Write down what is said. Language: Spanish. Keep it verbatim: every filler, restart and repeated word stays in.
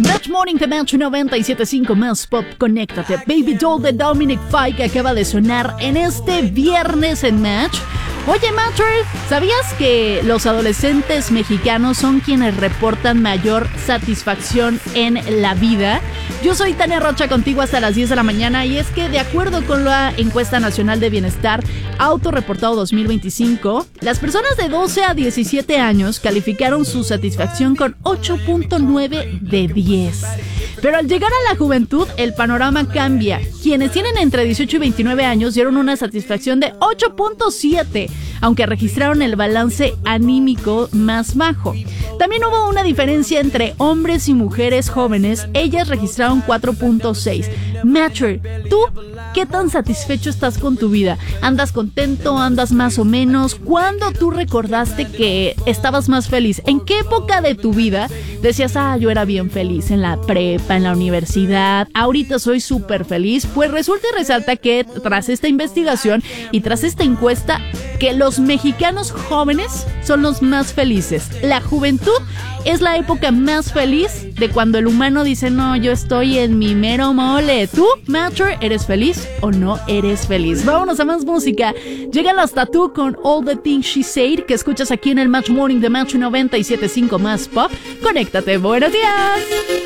Match Morning de Match noventa y siete punto cinco más Pop, conéctate. Baby Doll de Dominic Fike que acaba de sonar en este viernes en Match. Oye, Matcher, ¿sabías que los adolescentes mexicanos son quienes reportan mayor satisfacción en la vida? Yo soy Tania Rocha contigo hasta las diez de la mañana y es que de acuerdo con la Encuesta Nacional de Bienestar Autorreportado dos mil veinticinco, las personas de doce a diecisiete años calificaron su satisfacción con ocho punto nueve de diez. Pero al llegar a la juventud, el panorama cambia. Quienes tienen entre dieciocho y veintinueve años dieron una satisfacción de ocho punto siete, aunque registraron el balance anímico más bajo. También hubo una diferencia entre hombres y mujeres jóvenes. Ellas registraron cuatro punto seis. Matcher, ¿tú qué tan satisfecho estás con tu vida? ¿Andas contento? ¿Andas más o menos? ¿Cuándo tú recordaste que estabas más feliz? ¿En qué época de tu vida decías, ah, yo era bien feliz en la prepa, en la universidad, ahorita soy súper feliz? Pues resulta y resalta que tras esta investigación y tras esta encuesta, que los mexicanos jóvenes son los más felices. La juventud es la época más feliz de cuando el humano dice, no, yo estoy en mi mero mole. ¿Tú, Matcher, eres feliz o no eres feliz? Vámonos a más música. Llegan los Tatú con All the Things She Said, que escuchas aquí en el Match Morning de Match noventa y siete punto cinco más Pop. Conéctate, buenos días.